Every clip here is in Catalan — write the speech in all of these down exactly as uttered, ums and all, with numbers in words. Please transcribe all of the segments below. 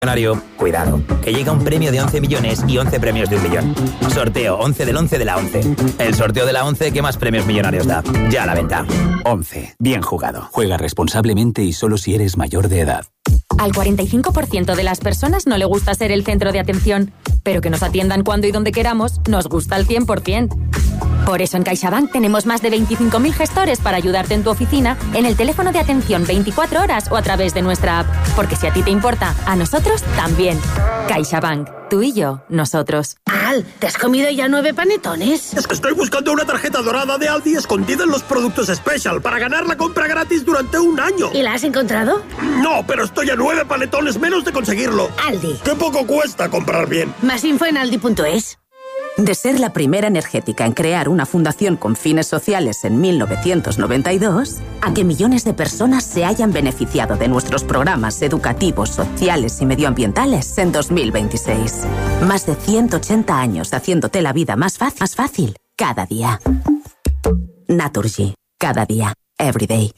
Cuidado, que llega un premio de once millones y once premios de un millón. Sorteo once del once de la once. El sorteo de la once que más premios millonarios da. Ya a la venta. once. Bien jugado. Juega responsablemente y solo si eres mayor de edad. Al cuarenta y cinco por ciento de las personas no le gusta ser el centro de atención, pero que nos atiendan cuando y donde queramos nos gusta al cien por ciento. Por eso en CaixaBank tenemos más de veinticinco mil gestores para ayudarte en tu oficina, en el teléfono de atención veinticuatro horas o a través de nuestra app. Porque si a ti te importa, a nosotros también. CaixaBank. Tú y yo, nosotros. Al, ¿te has comido ya nueve panetones? Es que estoy buscando una tarjeta dorada de Aldi escondida en los productos Special para ganar la compra gratis durante un año. ¿Y la has encontrado? No, pero estoy a nueve panetones menos de conseguirlo. Aldi. Qué poco cuesta comprar bien. Más info en aldi punto es. De ser la primera energética en crear una fundación con fines sociales en mil novecientos noventa y dos, a que millones de personas se hayan beneficiado de nuestros programas educativos, sociales y medioambientales en dos mil veintiséis. Más de ciento ochenta años haciéndote la vida más fácil, más fácil cada día. Naturgy. Cada día. Every day.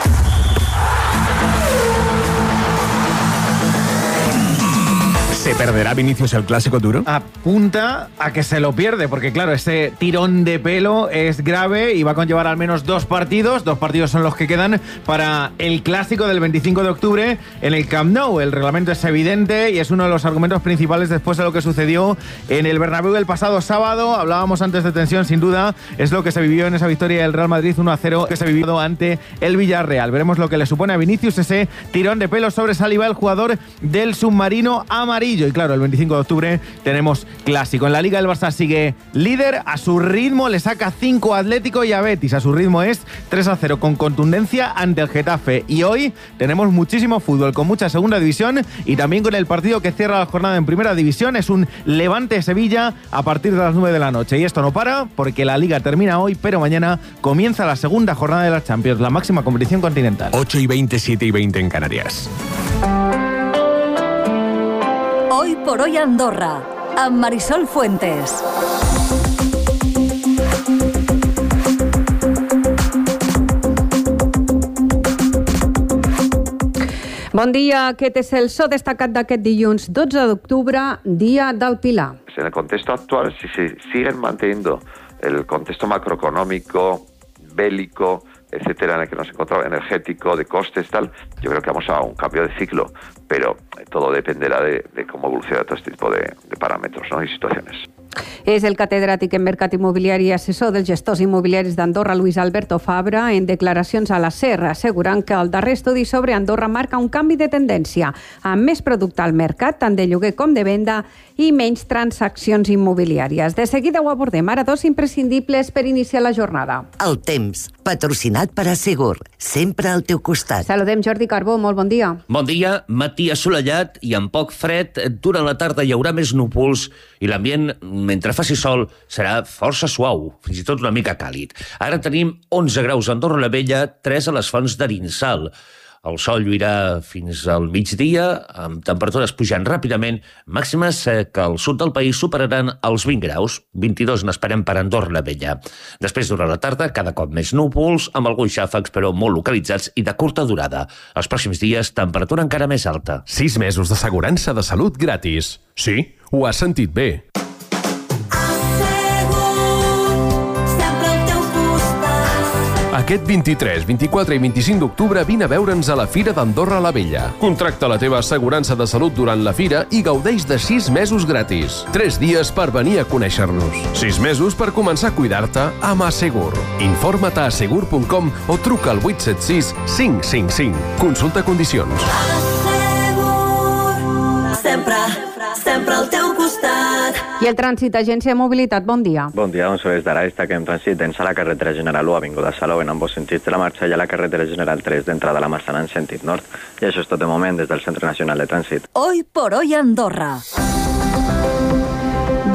¿Se perderá Vinicius el clásico duro? Apunta a que se lo pierde, porque claro, ese tirón de pelo es grave y va a conllevar al menos dos partidos. Dos partidos son los que quedan para el clásico del veinticinco de octubre en el Camp Nou. El reglamento es evidente y es uno de los argumentos principales después de lo que sucedió en el Bernabéu el pasado sábado. Hablábamos antes de tensión, sin duda. Es lo que se vivió en esa victoria del Real Madrid uno a cero que se vivió ante el Villarreal. Veremos lo que le supone a Vinicius ese tirón de pelo sobre Saliba, el jugador del submarino amarillo. Y claro, el veinticinco de octubre tenemos clásico. En la Liga el Barça sigue líder, a su ritmo le saca cinco a Atlético y a Betis. A su ritmo es tres a cero con contundencia ante el Getafe. Y hoy tenemos muchísimo fútbol, con mucha segunda división y también con el partido que cierra la jornada en primera división. Es un Levante-Sevilla a partir de las nueve de la noche. Y esto no para porque la Liga termina hoy, pero mañana comienza la segunda jornada de la Champions, la máxima competición continental. ocho y veinte, siete y veinte en Canarias. Hoy por hoy Andorra, amb Marisol Fuentes. Bon dia, aquest és el so destacat d'aquest dilluns dotze d'octubre, dia del Pilar. En el contexto actual, si se siguen manteniendo el contexto macroeconómico, bélico, etcétera, en el que nos encontramos, energético, de costes, tal, yo creo que vamos a un cambio de ciclo, pero todo dependerá de, de cómo evoluciona todo este tipo de, de parámetros, ¿no? Y situaciones. És el catedràtic en mercat immobiliari i assessor dels gestors immobiliaris d'Andorra, Luis Alberto Fabra, en declaracions a la SER, assegurant que el darrer estudi sobre Andorra marca un canvi de tendència, amb més producte al mercat, tant de lloguer com de venda, i menys transaccions immobiliàries. De seguida ho abordem. Ara dos imprescindibles per iniciar la jornada. El temps, patrocinat per Assegur, sempre al teu costat. Saludem Jordi Carbó, molt bon dia. Bon dia, matí assolellat i amb poc fred. Durant la tarda hi haurà més núvols i l'ambient, mentre faci sol, serà força suau, fins i tot una mica càlid. Ara tenim onze graus a Andorra la Vella, tres a les Fonts d'Arinsal. El sol lluirà fins al migdia, amb temperatures pujant ràpidament, màximes que al sud del país superaran els vint graus, vint-i-dos n'esperem per Andorra la Vella. Després, durant la tarda, cada cop més núvols, amb alguns xàfecs, però molt localitzats i de curta durada. Els pròxims dies, temperatura encara més alta. Sis mesos d'assegurança de salut gratis. Sí, ho has sentit bé. Aquest vint-i-tres, vint-i-quatre i vint-i-cinc d'octubre vine a veure'ns a la Fira d'Andorra la Vella. Contracta la teva assegurança de salut durant la fira i gaudeix de sis mesos gratis. Tres dies per venir a conèixer-nos. Sis mesos per començar a cuidar-te amb Assegur. Informa't a assegur punt com o truca al vuit set sis cinc cinc cinc. Consulta condicions. Assegur, sempre, sempre al teu costat. I el trànsit, Agència de Mobilitat, bon dia. Bon dia, doncs des d'ara destaquem trànsit dens a la carretera General u, avinguda Salou, en ambos sentits de la marxa, i a la carretera General tres d'entrada a la Massana en sentit nord. I això és tot de moment des del Centre Nacional de Trànsit. Hoy por hoy Andorra.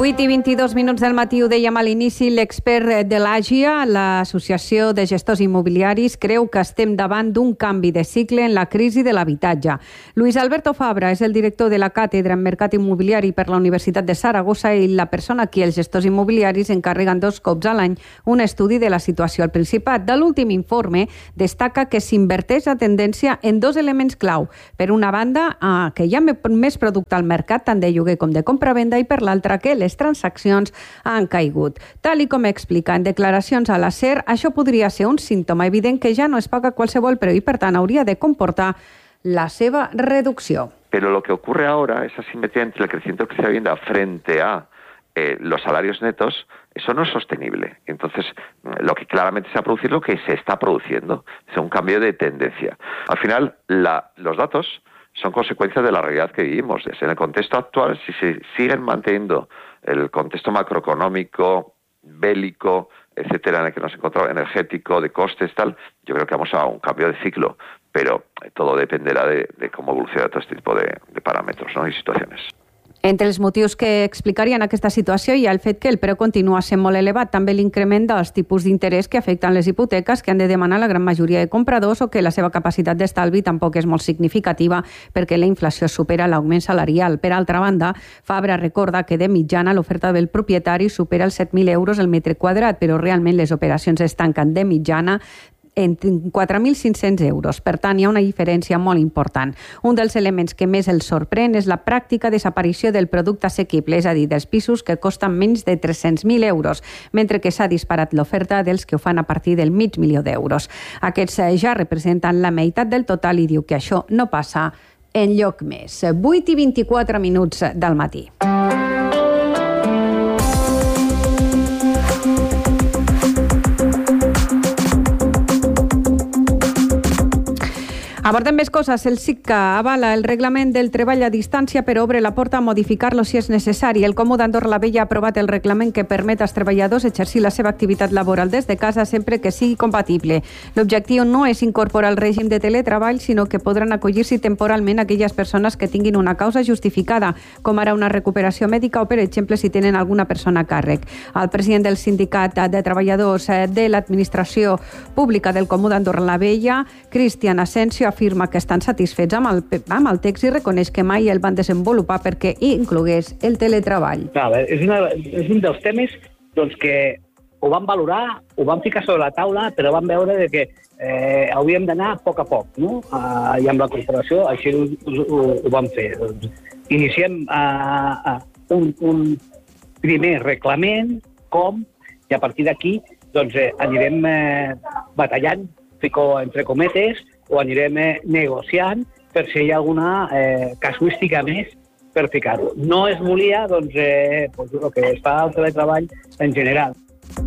vuit i vint-i-dos minuts del matí, ho dèiem a l'inici, l'expert de l'Àgia, l'Associació de Gestors Immobiliaris, creu que estem davant d'un canvi de cicle en la crisi de l'habitatge. Luis Alberto Fabra és el director de la Càtedra en Mercat Immobiliari per la Universitat de Saragossa i la persona a qui els gestors immobiliaris encarreguen dos cops a l'any un estudi de la situació al Principat. De l'últim informe destaca que s'inverteix la tendència en dos elements clau. Per una banda, eh, que hi ha més producte al mercat, tant de lloguer com de compra-venda, i per l'altra, que les transaccions han caigut. Tal i com explica en declaracions a la SER, això podria ser un símptoma evident que ja no es paga qualsevol preu i, per tant, hauria de comportar la seva reducció. Pero lo que ocurre ahora, esa simetría entre el crecimiento que se está viendo frente a eh, los salarios netos, eso no es sostenible. Entonces, lo que claramente se va a producir, lo que se está produciendo, es un cambio de tendencia. Al final, la, los datos son consecuencias de la realidad que vivimos. En el contexto actual, si se siguen manteniendo el contexto macroeconómico, bélico, etcétera, en el que nos encontramos, energético, de costes, tal, yo creo que vamos a un cambio de ciclo, pero todo dependerá de, de cómo evoluciona todo este tipo de, de parámetros, ¿no?, y situaciones. Entre els motius que explicarien aquesta situació hi ha el fet que el preu continua sent molt elevat, també l'increment dels tipus d'interès que afecten les hipoteques que han de demanar la gran majoria de compradors o que la seva capacitat d'estalvi tampoc és molt significativa perquè la inflació supera l'augment salarial. Per altra banda, Fabra recorda que de mitjana l'oferta del propietari supera els set mil euros el metre quadrat, però realment les operacions es tanquen de mitjana en quatre mil cinc-cents euros. Per tant, hi ha una diferència molt important. Un dels elements que més els sorprèn és la pràctica desaparició del producte assequible, és a dir, dels pisos que costen menys de tres-cents mil euros, mentre que s'ha disparat l'oferta dels que ho fan a partir del mig milió d'euros. Aquests ja representen la meitat del total i diu que això no passa enlloc més. vuit i vint-i-quatre minuts del matí. Abordem més coses. El SICCA avala el reglament del treball a distància però obre la porta a modificar-lo si és necessari. El Comú d'Andorra la Vella ha aprovat el reglament que permet als treballadors exercir la seva activitat laboral des de casa sempre que sigui compatible. L'objectiu no és incorporar el règim de teletreball, sinó que podran acollir-s'hi temporalment aquelles persones que tinguin una causa justificada, com ara una recuperació mèdica o, per exemple, si tenen alguna persona a càrrec. El president del Sindicat de Treballadors de l'Administració Pública del Comú d'Andorra la Vella, Cristian Asensio, afirma que estan satisfets amb el, amb el text i reconeix que mai el van desenvolupar perquè inclogués el teletreball. A veure, és, una, és un dels temes doncs, que ho van valorar, ho van ficar sobre la taula, però van veure de que eh, hauríem d'anar a poc a poc, no? Uh, I amb la corporació així ho, ho, ho vam fer. Doncs, iniciem uh, uh, un, un primer reglament, com, i a partir d'aquí doncs, eh, anirem eh, batallant, fico entre cometes, o anirem eh, negociant per si hi ha alguna eh, casuística més per ficar-ho. No es volia, doncs, eh, doncs, el que es fa al teletreball en general.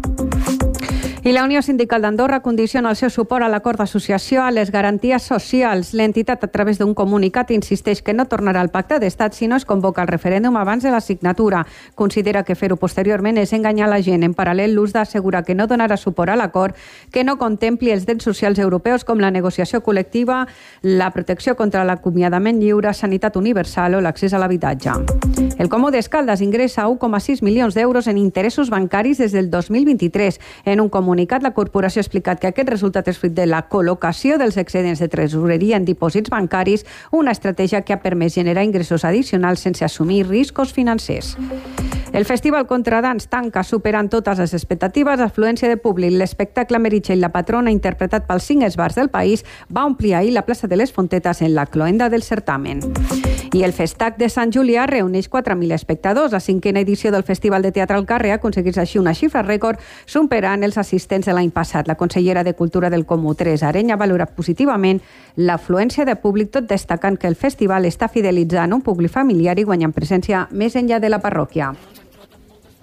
I la Unió Sindical d'Andorra condiciona el seu suport a l'acord d'associació a les garanties socials. L'entitat, a través d'un comunicat, insisteix que no tornarà al pacte d'estat si no es convoca el referèndum abans de la signatura. Considera que fer-ho posteriorment és enganyar la gent. En paral·lel, l'U S D assegura que no donarà suport a l'acord que no contempli els drets socials europeus com la negociació col·lectiva, la protecció contra l'acomiadament lliure, sanitat universal o l'accés a l'habitatge. El Comú d'Escaldes ingressa un coma sis milions d'euros en interessos bancaris des del dos mil vint-i-tres. En un comunicat, la corporació ha explicat que aquest resultat és fruit de la col·locació dels excedents de tresoreria en dipòsits bancaris, una estratègia que ha permès generar ingressos addicionals sense assumir riscos financers. El Festival Contradans tanca superant totes les expectatives, afluència de públic. L'espectacle Meritxell, la patrona, interpretat pels cinc esbars del país, va omplir ahir la plaça de les Fontetes en la cloenda del certamen. I el Festac de Sant Julià reuneix quatre mil espectadors. La cinquena edició del Festival de Teatre al Carrer aconsegueix així una xifra rècord, superant els assistents de l'any passat. La consellera de Cultura del Comú, Teresa Areny, ha valorat positivament l'afluència de públic, tot destacant que el festival està fidelitzant un públic familiar i guanyant presència més enllà de la parròquia.